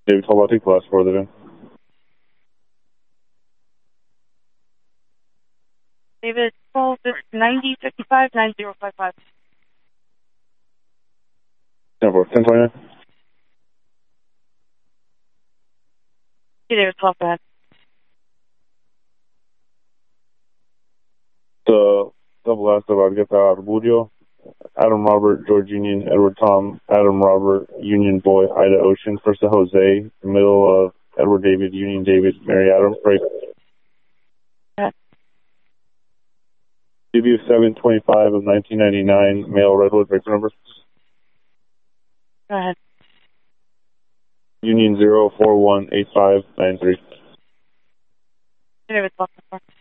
David 12, I'll take the last 4 of the VIN. David 12, it's 9055 9055. 1029. Okay, David 12, go ahead. The double last of I'd get the Arbudio, Adam Robert, George Union, Edward Tom, Adam Robert, Union Boy, Ida Ocean, first of Jose, middle of Edward David, Union David, Mary Adam, right? Debut 725 of 1999, male Redwood, break number. Go ahead. Union 0418593. David 12,